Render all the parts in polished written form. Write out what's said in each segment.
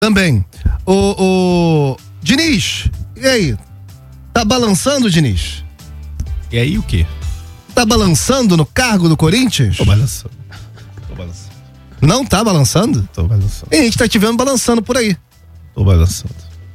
Também. O Diniz, e aí? Tá balançando, Diniz? E aí o quê? Tá balançando no cargo do Corinthians? Tô balançando. Não tá balançando? Tô balançando. E a gente tá te vendo balançando por aí. Tô balançando.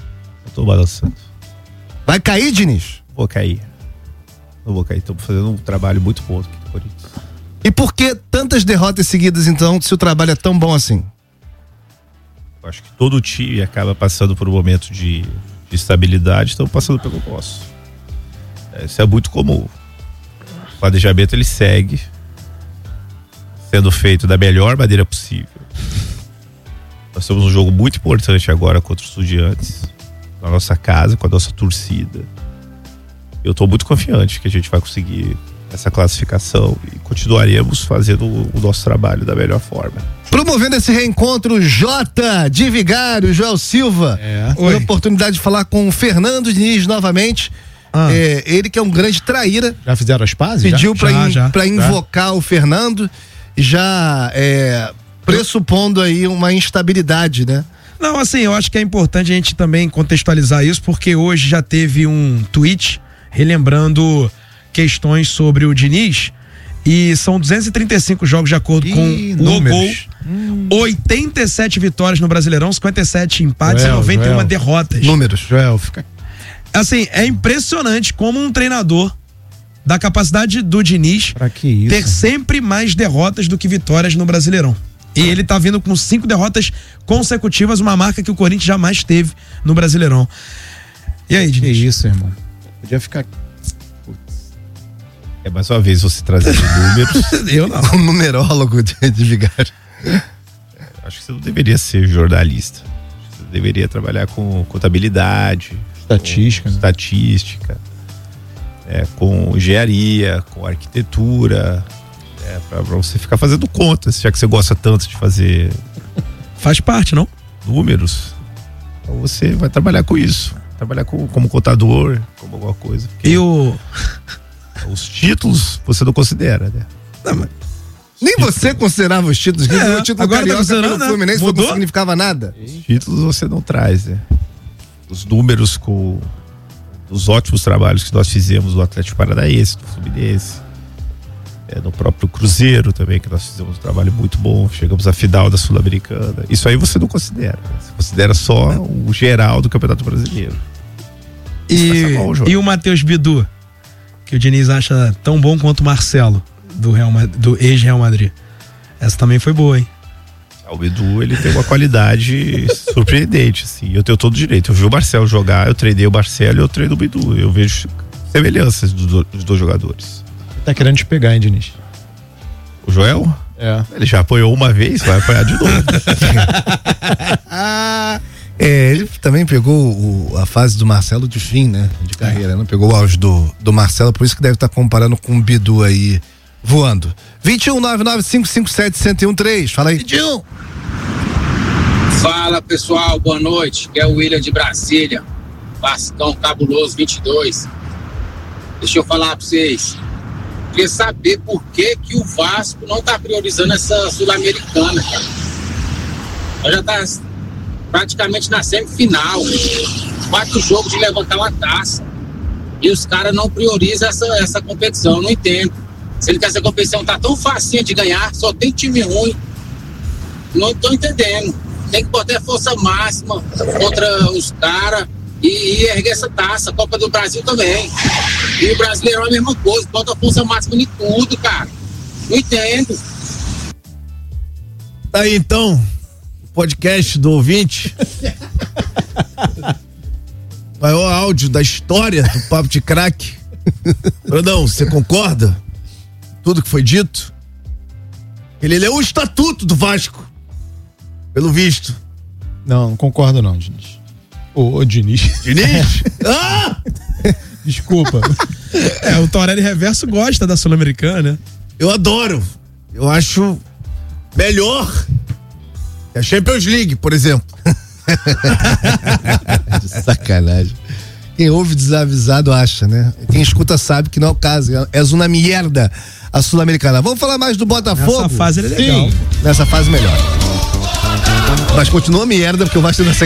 Vai cair, Diniz? Vou cair. Não vou cair. Tô fazendo um trabalho muito bom aqui no Corinthians. E por que tantas derrotas seguidas, então, se o trabalho é tão bom assim? Eu acho que todo time acaba passando por um momento de estabilidade, estão passando pelo nosso. Isso é muito comum. O planejamento ele segue sendo feito da melhor maneira possível. Nós temos um jogo muito importante agora contra os Estudiantes, na nossa casa, com a nossa torcida. Eu estou muito confiante que a gente vai conseguir essa classificação e continuaremos fazendo o nosso trabalho da melhor forma. Promovendo esse reencontro, Jota de Vigário, Joel Silva. Foi a oportunidade de falar com o Fernando Diniz novamente. Ele que é um grande traíra. Já fizeram as pazes? Pediu para invocar o Fernando, já pressupondo aí uma instabilidade, né? Não, assim, eu acho que é importante a gente também contextualizar isso, porque hoje já teve um tweet relembrando questões sobre o Diniz, e são 235 jogos de acordo com o Gol, 87 vitórias no Brasileirão, 57 empates e 91 derrotas. Números. Joel, fica... Assim, é impressionante como um treinador da capacidade do Diniz ter sempre mais derrotas do que vitórias no Brasileirão. E ele tá vindo com 5 derrotas consecutivas, uma marca que o Corinthians jamais teve no Brasileirão. E aí, Diniz? Que isso, irmão. Podia ficar... Mais uma vez você trazendo números. Eu não. Um numerólogo de Vigário. Acho que você não deveria ser jornalista. Você deveria trabalhar com contabilidade, estatística, com engenharia, com arquitetura, pra você ficar fazendo contas, já que você gosta tanto de fazer. Faz parte, não? Números. Então você vai trabalhar com isso. Trabalhar como contador, como alguma coisa. E os títulos você não considera, né? Não, nem você considerava os títulos. O título agora carioca pelo Fluminense não significava nada. Os títulos você não traz, né? Os números com os ótimos trabalhos que nós fizemos no Atlético Paranaense, no Fluminense, no próprio Cruzeiro também, que nós fizemos um trabalho muito bom, chegamos à final da Sul-Americana. Isso aí você não considera, né? Você considera só o geral do Campeonato Brasileiro. E o Matheus Bidu, que o Diniz acha tão bom quanto o Marcelo, do ex-Real Madrid. Essa também foi boa, hein? O Bidu, ele tem uma qualidade surpreendente, assim. Eu tenho todo o direito. Eu vi o Marcelo jogar, eu treinei o Marcelo e eu treino o Bidu. Eu vejo semelhanças dos dois jogadores. Tá querendo te pegar, hein, Diniz? O Joel? Ele já apoiou uma vez, vai apoiar de novo. Ele também pegou a fase do Marcelo de fim, né? De carreira, não pegou o auge do Marcelo, por isso que deve estar comparando com o Bidu aí voando. 2199557113, fala aí. 21. Fala, pessoal, boa noite, que é o William de Brasília, Vascão Cabuloso 22. Deixa eu falar pra vocês, queria saber por que o Vasco não tá priorizando essa Sul-Americana, cara. Nós já tá praticamente na semifinal, 4 jogos de levantar uma taça, e os caras não priorizam essa competição, eu não entendo. Sendo que essa competição tá tão facinha de ganhar, só tem time ruim, não tô entendendo. Tem que botar força máxima contra os caras e erguer essa taça, Copa do Brasil também. E o Brasileirão é a mesma coisa, bota força máxima em tudo, cara. Não entendo. Aí então, podcast do ouvinte. Maior áudio da história do Papo de Craque. Brandão, você concorda? Tudo que foi dito? Ele leu o estatuto do Vasco, pelo visto. Não concordo não, Diniz. Ô, Diniz. Diniz? Desculpa. O Torelli Reverso gosta da Sul-Americana, né? Eu adoro. Eu acho melhor que a Champions League, por exemplo. De sacanagem. Quem ouve desavisado acha, né? Quem escuta sabe que não é o caso. É uma merda a Sul-Americana. Vamos falar mais do Botafogo? Nessa fase ele é legal. Sim, nessa fase melhor. Mas continua merda, porque o Vasco ainda